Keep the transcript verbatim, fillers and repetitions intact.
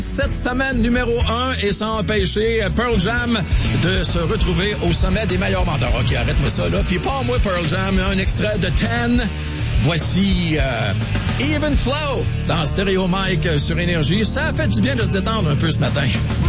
Cette semaine numéro un et sans empêcher Pearl Jam de se retrouver au sommet des meilleurs vendeurs. OK, arrête-moi ça, là. Puis pas moi, Pearl Jam, un extrait de Ten. Voici euh, Even Flow dans Stereo Mike sur Énergie. Ça a fait du bien de se détendre un peu ce matin.